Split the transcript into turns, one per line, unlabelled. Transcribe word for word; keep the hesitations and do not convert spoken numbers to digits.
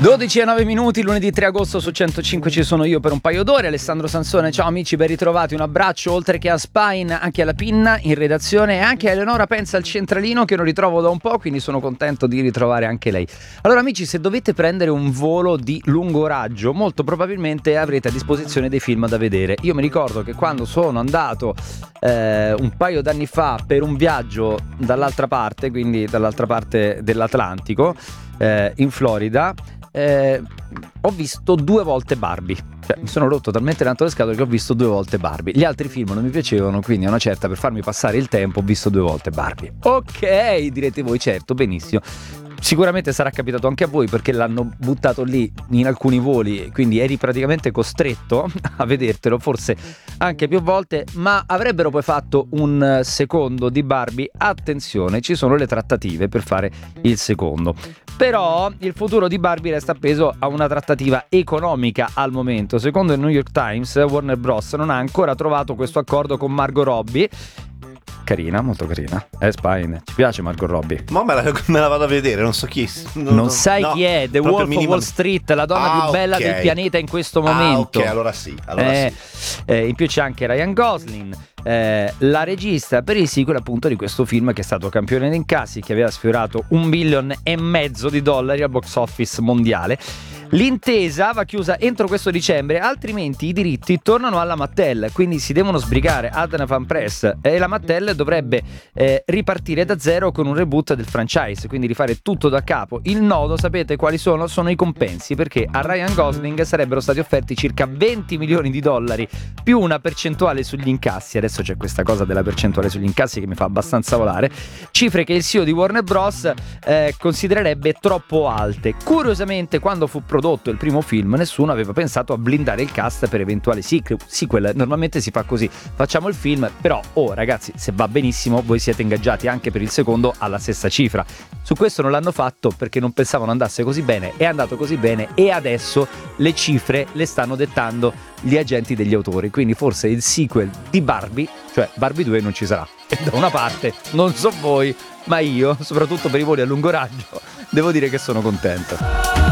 dodici e nove minuti, lunedì tre agosto su centocinque ci sono io per un paio d'ore, Alessandro Sansone, ciao amici, ben ritrovati, un abbraccio oltre che a Spine anche alla Pinna in redazione e anche a Eleonora Penza al centralino che non ritrovo da un po', quindi sono contento di ritrovare anche lei. Allora amici, se dovete prendere un volo di lungo raggio, molto probabilmente avrete a disposizione dei film da vedere. Io mi ricordo che quando sono andato eh, un paio d'anni fa per un viaggio dall'altra parte, quindi dall'altra parte dell'Atlantico, eh, in Florida, Eh, ho visto due volte Barbie. Cioè, mi sono rotto talmente tanto le scatole che ho visto due volte Barbie. Gli altri film non mi piacevano, quindi a una certa, per farmi passare il tempo, ho visto due volte Barbie. Ok, direte voi, certo, benissimo. Sicuramente sarà capitato anche a voi perché l'hanno buttato lì in alcuni voli, quindi eri praticamente costretto a vedertelo, forse anche più volte, ma avrebbero poi fatto un secondo di Barbie. Attenzione, ci sono le trattative per fare il secondo. Però il futuro di Barbie resta appeso a una trattativa economica al momento. Secondo il New York Times, Warner Bros. Non ha ancora trovato questo accordo con Margot Robbie. Carina, molto carina. Eh, Spine, ci piace Margot Robbie.
Ma me la, me la vado a vedere, non so chi.
Non, non sai no, chi è? The Wolf of minimo... Wall Street, la donna
ah,
più bella
okay.
del pianeta in questo momento.
Ah, ok, allora sì. Allora
eh,
sì.
Eh, in più c'è anche Ryan Gosling, eh, la regista per il sequel appunto di questo film che è stato campione dei incassi, che aveva sfiorato un billion e mezzo di dollari al box office mondiale. L'intesa va chiusa entro questo dicembre, altrimenti i diritti tornano alla Mattel, quindi si devono sbrigare Adrian Van Press e la Mattel dovrebbe eh, ripartire da zero con un reboot del franchise, quindi rifare tutto da capo. Il nodo, sapete quali sono? Sono i compensi, perché a Ryan Gosling sarebbero stati offerti circa venti milioni di dollari più una percentuale sugli incassi. Adesso c'è questa cosa della percentuale sugli incassi che mi fa abbastanza volare, cifre che il C E O di Warner Bros. Eh, considererebbe troppo alte. Curiosamente, quando fu prodotto il primo film, nessuno aveva pensato a blindare il cast per eventuali sequel. Normalmente si fa così, facciamo il film, però oh ragazzi, se va benissimo voi siete ingaggiati anche per il secondo alla stessa cifra. Su questo non l'hanno fatto perché non pensavano andasse così bene, è andato così bene e adesso le cifre le stanno dettando gli agenti degli autori, quindi forse il sequel di Barbie, cioè Barbie due, non ci sarà. E da una parte, non so voi, ma io, soprattutto per i voli a lungo raggio, devo dire che sono contento.